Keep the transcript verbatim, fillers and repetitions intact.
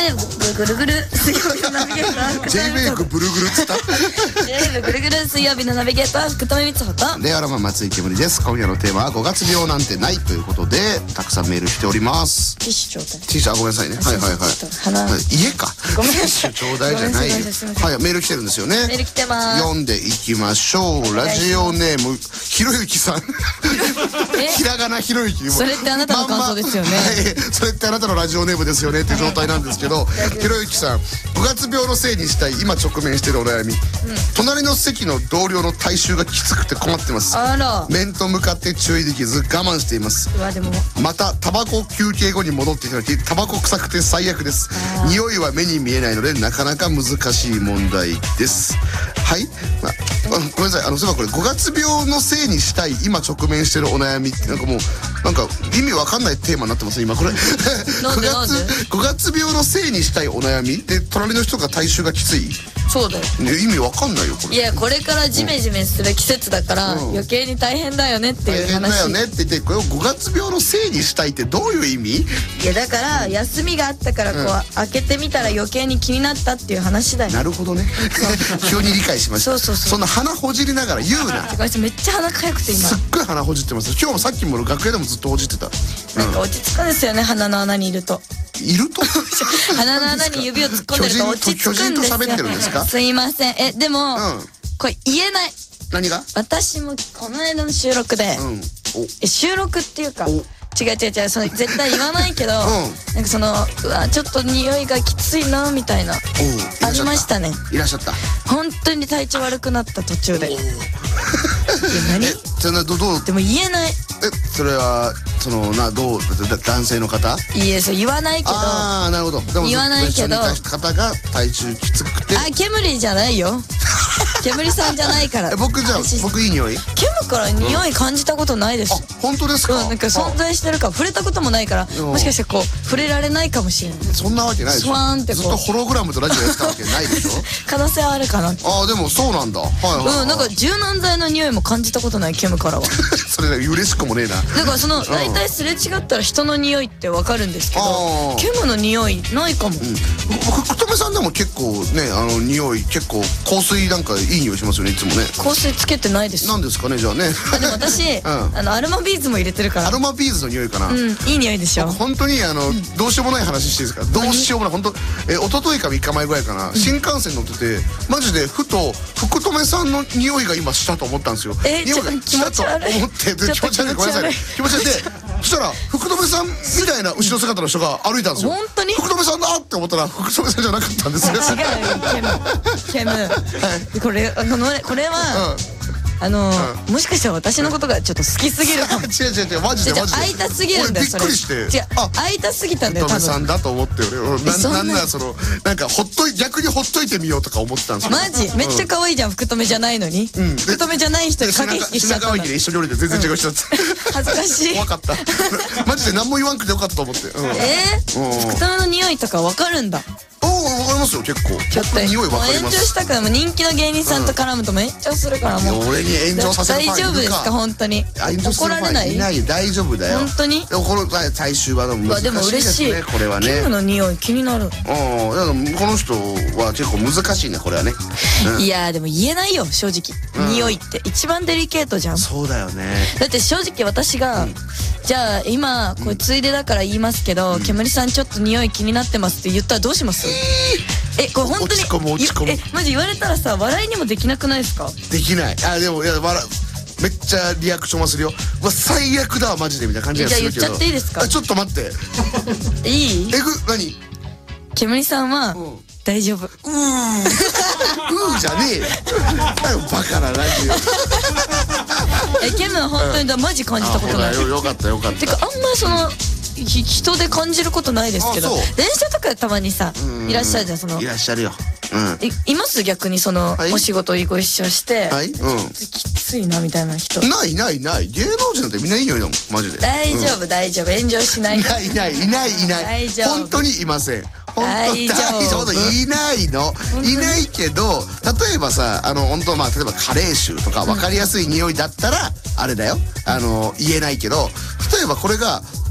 ェーブぐるぐる水曜日のナビゲーター J ウェーブブルグルっつったジェーウェーブぐるぐる水曜日のナビゲーター福留光穂とレアロマン松井けむりです。今夜のテーマはごがつ病なんてないということでたくさんメールしております。 ティッシュちょうだい。 ティッシュ、あ、ごめんなさいね。はいはいはい。 鼻家か。 ごめんなティッさいシュちょうだいじゃないよ。 ごめんなさいすいませんはい、メール来てるんですよね。 メール来てます。 読んでいきましょう。ラジオネームひろゆきさん。ひらがなひろゆき。 それってあなたの感想ですよね。 まんまはい、それってあなたのラジオネームですよねっていう状態なんですけど、ひろゆきさん、ごがつ病のせいにしたい今直面しているお悩み、うん、隣の席の同僚の体臭がきつくて困ってます。 あら、 面と向かって注意できず我慢しています。 うわでもまたタバコ休憩後に戻ってきた時タバコ臭くて最悪です。匂いは目に見えないのでなかなか難しい問題です。はい、まあ、ごめんなさい、あのそういえばこれごがつ病のせいにしたい今直面しているお悩みってなんかもうなんか意味わかんないテーマになってますね今これ。 なんでなんでごがつ病のせいにしたいお悩みで隣の人が体臭がきつい。 そうだよ、 ね、意味わかんないよこれ。 いやこれからジメジメする季節だから、うん、余計に大変だよねっていう話。 大変だよねって言ってこれをごがつ病のせいにしたいってどういう意味？ いやだから休みがあったからこう、うん、開けてみたら余計に気になったっていう話だよ。 なるほどね。急に理解しました。 そうそうそう。 そんな鼻ほじりながら言うな。 めっちゃ鼻かゆくて今すっごい鼻ほじってます。今日もさっきも楽屋でもずっとほじってた。 なんか落ち着くんですよね、鼻の穴にいると。 いると鼻の穴に指を突っ込んでると落ち着くんですよ。 巨人と喋ってるんですか？ すいません。えでも、うん、これ言えない。 何が？ 私もこの間の収録で、うん、え収録っていうか違う違う違う、その絶対言わないけど、うん、なんかそのうわちょっと匂いがきついなみたいなありましたね。 いらっしゃった。 本当に体調悪くなった途中で。え何？ えそんなどどう？ でも言えない。 えそれはそのなどう男性の方？ いやそう言わないけど。 ああなるほど。でも言わないけど。 方が体重きつくて。 あケムリじゃないよ。ケムリさんじゃないから。 僕じゃあ僕いい匂い？ ケムから匂い感じたことないです。 あ本当ですか？ うんなんか存在してるから触れたこともないからもしかしてこう触れられないかもしれない。 そんなわけないでしょ。 スワーンってこうずっとホログラムとラジオやってたわけないでしょ。 可能性はあるかな。 ああでもそうなんだ。はいはい。 うんなんか柔軟剤の匂いも感じたことないケムからは。 それね嬉しくもねえな。 だからその大体すれ違ったら人の匂いってわかるんですけどケムの匂いないかも。 福留さんでも結構ねあの匂い結構香水なんかいい匂いしますよねいつもね。 香水つけてないです。 なんですかねじゃあね。 でも私あのアロマビーズも入れてるから。 アロマビーズの匂いかな。 うんいい匂いでしょ。 本当にあのどうしようもない話していいですか？どうしようもない本当え一昨日かみっかまえぐらいかな新幹線乗っててマジでふと福留さんの匂いが今したと思ったんですよ。 え匂いがしたと思って気持ち悪いごめんなさい気持ち悪いでそしたら福留さんみたいな後ろ姿の人が歩いたんですよ。 本当に福留さんだって思ったら福留さんじゃなかったんですよ。 違うケムケム、はい、これこのこれは、うんあのーうん、もしかしたら私のことがちょっと好きすぎるかも。 違う違う違うマジでマジで会いたすぎるんだよそれ。 びっくりして違う会いたすぎたんだよ多分福留さんだと思って俺ななんならそのなんかほっとい逆にほっといてみようとか思ってたんですよ。 マジめっちゃ可愛いじゃん福留じゃないのに、うん、福留じゃない人に駆け引きしちゃったんだ。 品川駅で一緒に降りて全然違う人だった、 うん、恥ずかしい。 怖かったマジで何も言わんくてよかったと思って、うん、 えー、福留の匂いとか分かるんだ。 おお分かりますよ結構。 ちょっと匂い分かります。 炎上したくないもう人気の芸人さんと絡むと炎上するからもう。 俺に炎上させるファンいるか。 大丈夫ですか本当に。怒られない？ いない大丈夫だよ。 本当に？ 怒る最終は難しいですね。 でも嬉しいこれはね。 ケムの匂い気になる。 うんこの人は結構難しいねこれはね。 いやでも言えないよ正直。匂いって一番デリケートじゃん。 そうだよね。だって正直私がじゃあ今これついでだから言いますけど、けむりさんちょっと匂い気になってますって言ったらどうします？えこれ本当に落ち込む落ち込む。 えマジ言われたらさ笑いにもできなくないですか？ できない。あでもいや笑めっちゃリアクションはするよ。わ最悪だわマジでみたいな感じがするけど。 じゃあ言っちゃっていいですか？ ちょっと待って。 いい？ えぐ何？ けむりさんは大丈夫。うーん。うーじゃねえよ。バカなラジオ。 えケムは本当にマジ感じたことない。 よかったよかった。 てかあんまりその人で感じることないですけど電車とかでたまにさいらっしゃるじゃんその。 いらっしゃるよ。 いいます逆にそのお仕事ご一緒してきついなみたいな人。 ないないない芸能人なんてみんないいよマジで。 大丈夫大丈夫炎上しない。 いないいないいないいない本当にいません。大丈夫いないのいないけど例えばさあの本当まあ例えば加齢臭とか分かりやすい匂いだったらあれだよあの言えないけど例えばこれが